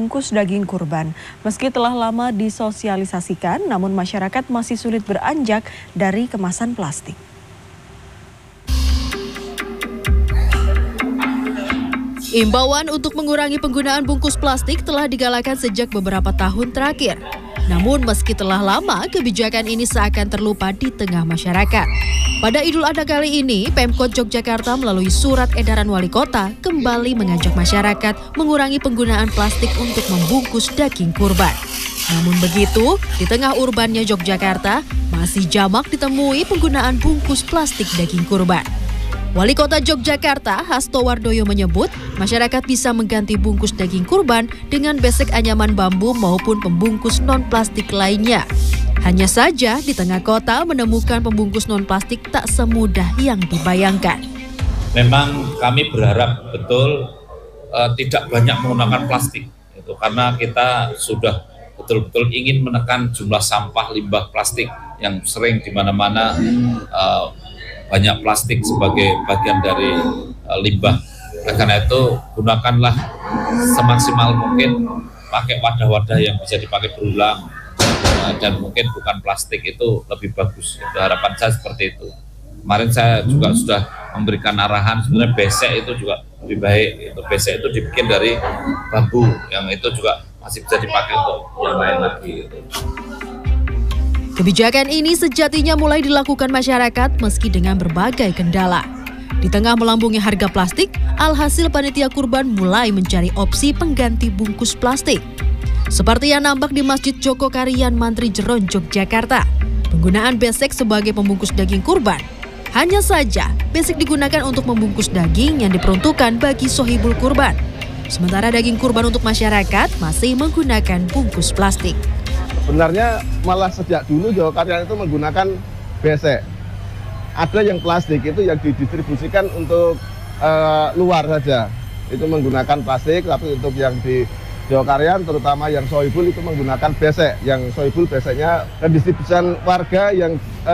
bungkus daging kurban. Meski telah lama disosialisasikan, namun masyarakat masih sulit beranjak dari kemasan plastik. Imbauan untuk mengurangi penggunaan bungkus plastik telah digalakan sejak beberapa tahun terakhir. Namun meski telah lama, kebijakan ini seakan terlupa di tengah masyarakat. Pada Idul Adha kali ini, Pemkot Yogyakarta melalui surat edaran wali kota kembali mengajak masyarakat mengurangi penggunaan plastik untuk membungkus daging kurban. Namun begitu, di tengah urbannya Yogyakarta, masih jamak ditemui penggunaan bungkus plastik daging kurban. Wali Kota Yogyakarta, Hasto Wardoyo menyebut, masyarakat bisa mengganti bungkus daging kurban dengan besek anyaman bambu maupun pembungkus non-plastik lainnya. Hanya saja, di tengah kota menemukan pembungkus non-plastik tak semudah yang dibayangkan. Memang kami berharap betul tidak banyak menggunakan plastik, karena kita sudah betul-betul ingin menekan jumlah sampah limbah plastik yang sering di mana-mana banyak plastik sebagai bagian dari limbah. Karena itu gunakanlah semaksimal mungkin, pakai wadah-wadah yang bisa dipakai berulang dan mungkin bukan plastik, itu lebih bagus. Itu harapan saya seperti itu. Kemarin saya juga sudah memberikan arahan, sebenarnya besek itu juga lebih baik. Itu besek itu dibikin dari bambu, yang itu juga masih bisa dipakai untuk yang lain lagi. Kebijakan ini sejatinya mulai dilakukan masyarakat meski dengan berbagai kendala. Di tengah melambungnya harga plastik, alhasil panitia kurban mulai mencari opsi pengganti bungkus plastik. Seperti yang nampak di Masjid Joko Karian Mantri Jeron, Yogyakarta. Penggunaan besek sebagai pembungkus daging kurban. Hanya saja, besek digunakan untuk membungkus daging yang diperuntukkan bagi sohibul kurban. Sementara daging kurban untuk masyarakat masih menggunakan bungkus plastik. Sebenarnya malah sejak dulu Yogyakarta itu menggunakan besek. Ada yang plastik itu yang didistribusikan untuk luar saja. Itu menggunakan plastik, tapi untuk yang di Yogyakarta terutama yang sohibul itu menggunakan besek. Yang sohibul beseknya distribusikan warga yang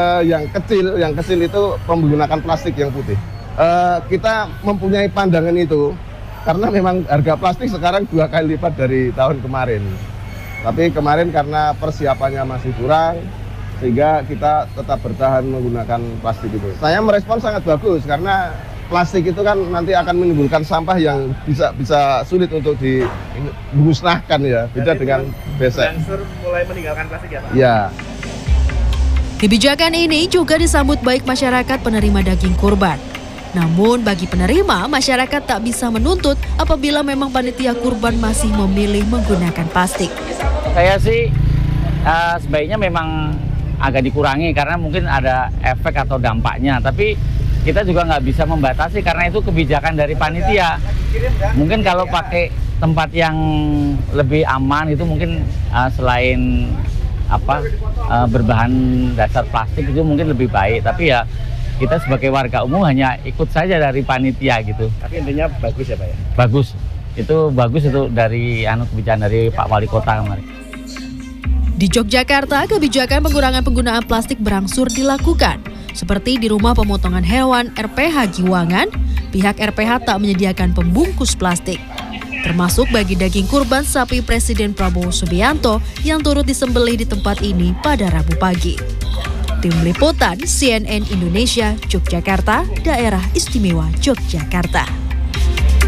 kecil itu menggunakan plastik yang putih. Kita mempunyai pandangan itu karena memang harga plastik sekarang 2 kali lipat dari tahun kemarin. Tapi kemarin karena persiapannya masih kurang, sehingga kita tetap bertahan menggunakan plastik itu. Saya merespon sangat bagus, karena plastik itu kan nanti akan menimbulkan sampah yang bisa sulit untuk dimusnahkan ya, beda dengan besek. Mulai meninggalkan plastik ya Pak? Ya. Kebijakan ini juga disambut baik masyarakat penerima daging kurban. Namun bagi penerima, masyarakat tak bisa menuntut apabila memang panitia kurban masih memilih menggunakan plastik. Saya sih sebaiknya memang agak dikurangi karena mungkin ada efek atau dampaknya. Tapi kita juga nggak bisa membatasi karena itu kebijakan dari panitia. Mungkin kalau pakai tempat yang lebih aman itu mungkin selain berbahan dasar plastik itu mungkin lebih baik. Tapi ya kita sebagai warga umum hanya ikut saja dari panitia gitu. Tapi intinya bagus ya Pak ya? Bagus. Itu bagus itu dari kebijakan dari Pak Wali Kota kemarin. Di Yogyakarta, kebijakan pengurangan penggunaan plastik berangsur dilakukan. Seperti di rumah pemotongan hewan RPH Giwangan, pihak RPH tak menyediakan pembungkus plastik. Termasuk bagi daging kurban sapi Presiden Prabowo Subianto yang turut disembelih di tempat ini pada Rabu pagi. Tim Liputan CNN Indonesia, Yogyakarta, Daerah Istimewa Yogyakarta.